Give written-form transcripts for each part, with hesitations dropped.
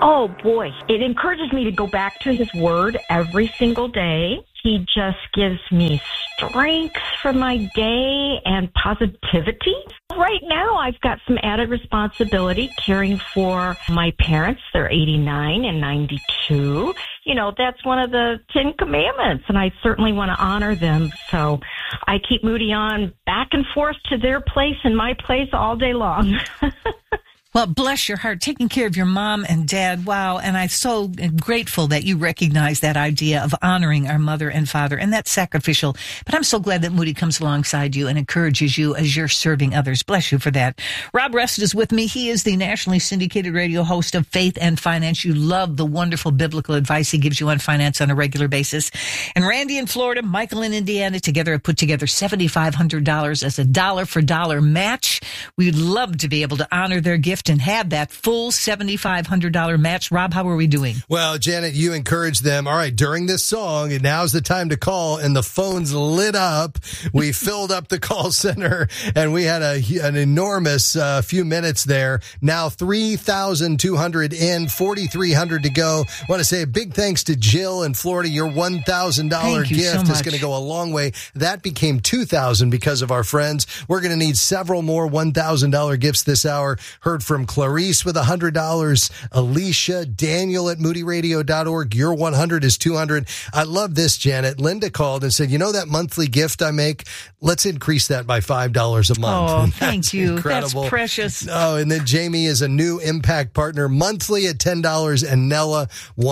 Oh, boy. It encourages me to go back to his word every single day. He just gives me strength for my day and positivity. Right now, I've got some added responsibility caring for my parents. They're 89 and 92. You know, that's one of the 10 Commandments, and I certainly want to honor them. So I keep Moody on back and forth to their place and my place all day long. Well, bless your heart, taking care of your mom and dad. Wow. And I'm so grateful that you recognize that idea of honoring our mother and father, and that's sacrificial. But I'm so glad that Moody comes alongside you and encourages you as you're serving others. Bless you for that. Rob Rest is with me. He is the nationally syndicated radio host of Faith and Finance. You love the wonderful biblical advice he gives you on finance on a regular basis. And Randy in Florida, Michael in Indiana, together have put together $7,500 as a dollar-for-dollar match. We'd love to be able to honor their gift and have that full $7,500 match. Rob, how are we doing? Well, Janet, you encouraged them. All right, during this song, and now's the time to call, and the phones lit up. We filled up the call center, and we had an enormous few minutes there. Now 3,200 in, 4,300 to go. I want to say a big thanks to Jill in Florida. Your $1,000 gift is going to go a long way. That became $2,000 because of our friends. We're going to need several more $1,000 gifts this hour. Heard from Clarice with $100, Alicia, Daniel at moodyradio.org. Your 100 is 200. I love this, Janet. Linda called and said, you know that monthly gift I make? Let's increase that by $5 a month. Oh, thank you. Incredible. That's precious. Oh, and then Jamie is a new Impact partner, monthly at $10, and Nella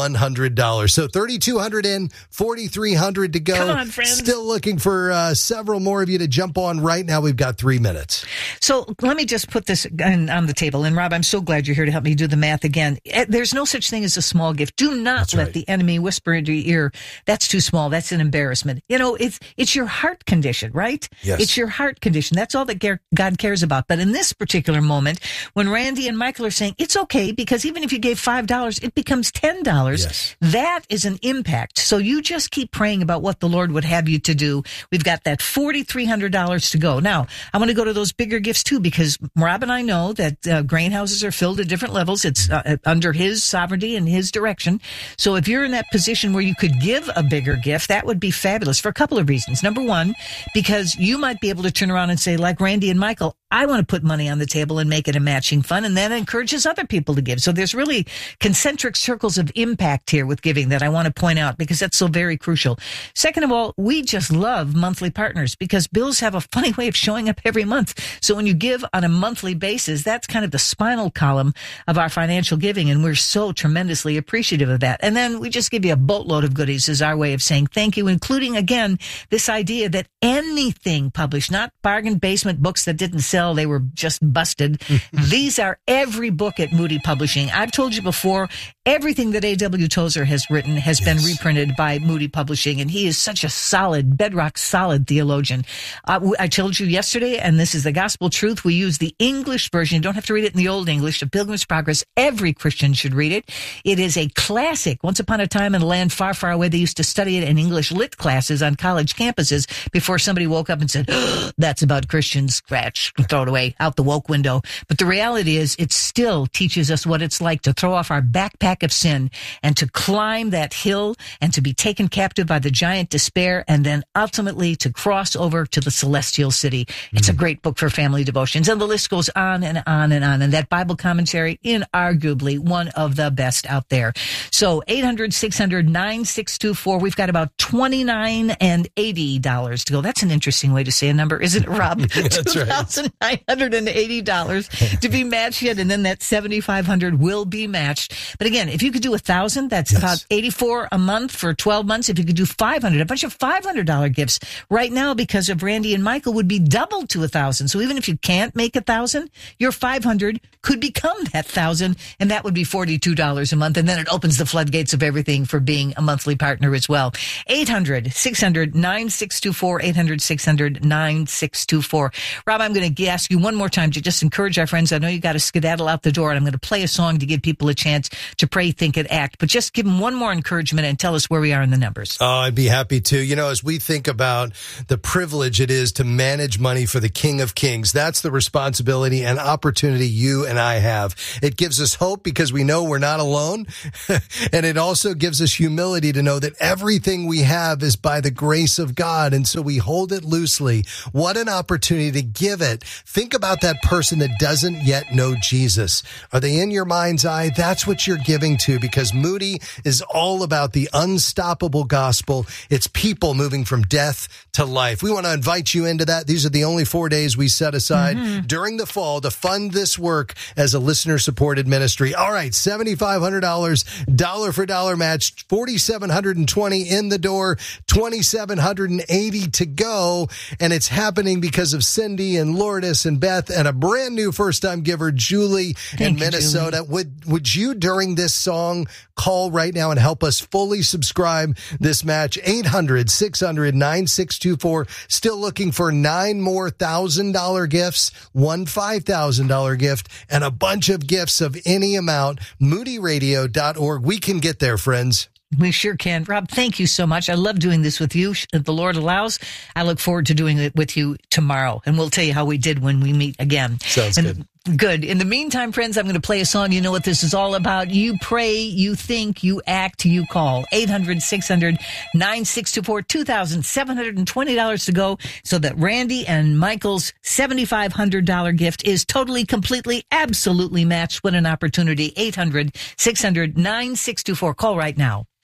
$100. So 3,200 in, 4,300 to go. Come on, friends. Still looking for several more of you to jump on right now. We've got 3 minutes. So let me just put this on the table. And Rob, I'm so glad you're here to help me do the math again. There's no such thing as a small gift. Do not let the enemy whisper into your ear, that's too small. That's an embarrassment. You know, it's your heart condition, right? Yes. It's your heart condition. That's all that God cares about. But in this particular moment, when Randy and Michael are saying, it's okay, because even if you gave $5, it becomes $10. Yes. That is an impact. So you just keep praying about what the Lord would have you to do. We've got that $4,300 to go. Now, I want to go to those bigger gifts too, because Rob and I know that grain houses are filled at different levels. It's under his sovereignty and his direction. So if you're in that position where you could give a bigger gift, that would be fabulous for a couple of reasons. Number one, because you might be able to turn around and say, like Randy and Michael, I want to put money on the table and make it a matching fund, and that encourages other people to give. So there's really concentric circles of impact here with giving that I want to point out, because that's so very crucial. Second of all, we just love monthly partners because bills have a funny way of showing up every month. So when you give on a monthly basis, that's kind of the spinal column of our financial giving, and we're so tremendously appreciative of that. And then we just give you a boatload of goodies as our way of saying thank you, including, again, this idea that anything published, not bargain basement books that didn't sell, they were just busted. These are every book at Moody Publishing. I've told you before, everything that A.W. Tozer has written has been reprinted by Moody Publishing, and he is such a solid, bedrock solid theologian. I told you yesterday, and this is the gospel truth, we use the English version. You don't have to read it in the Old English, of Pilgrim's Progress. Every Christian should read it. It is a classic. Once upon a time in a land far, far away, they used to study it in English lit classes on college campuses before somebody woke up and said, that's about Christians. Scratch, throw it away, out the woke window. But the reality is it still teaches us what it's like to throw off our backpack of sin and to climb that hill and to be taken captive by the giant despair, and then ultimately to cross over to the celestial city. It's a great book for family devotions, and the list goes on and on and on. And that Bible commentary, inarguably one of the best out there. So 800-600-9624. We've got about $29 and $80 to go. That's an interesting way to say a number, isn't it, Rob? That's right. $2,980 to be matched yet, and then that $7,500 will be matched. But again, if you could do $1,000, that's about $84 a month for 12 months. If you could do $500, a bunch of $500 gifts right now because of Randy and Michael would be doubled to $1,000. So even if you can't make $1,000, your $500 could become that $1,000, and that would be $42 a month. And then it opens the floodgates of everything for being a monthly partner as well. 800-600-9624, 800-600-9624. Rob, I'm going to ask you one more time to just encourage our friends. I know you got to skedaddle out the door, and I'm going to play a song to give people a chance to pray, think, and act. But just give them one more encouragement and tell us where we are in the numbers. Oh, I'd be happy to. You know, as we think about the privilege it is to manage money for the King of Kings, that's the responsibility and opportunity you and I have. It gives us hope because we know we're not alone. And it also gives us humility to know that everything we have is by the grace of God. And so we hold it loosely. What an opportunity to give it. Think about that person that doesn't yet know Jesus. Are they in your mind's eye? That's what you're giving to, because Moody is all about the unstoppable gospel. It's people moving from death to life. We want to invite you into that. These are the only 4 days we set aside during the fall to fund this work as a listener-supported ministry. All right, $7,500, dollar for dollar match, $4,720 in the door, $2,780 to go, and it's happening because of Cindy and Lourdes and Beth and a brand new first-time giver, Julie in Minnesota. Would you, during this song, call right now and help us fully subscribe this match? 800-600-9624. Still looking for 9 more $1,000 gifts, one $5,000 gift, and a bunch of gifts of any amount. MoodyRadio.org. We can get there, friends. We sure can. Rob, thank you so much. I love doing this with you. If the Lord allows, I look forward to doing it with you tomorrow. And we'll tell you how we did when we meet again. Sounds good. Good. In the meantime, friends, I'm going to play a song. You know what this is all about. You pray, you think, you act, you call. 800-600-9624, $2,720 to go, so that Randy and Michael's $7,500 gift is totally, completely, absolutely matched. What an opportunity. 800-600-9624. Call right now.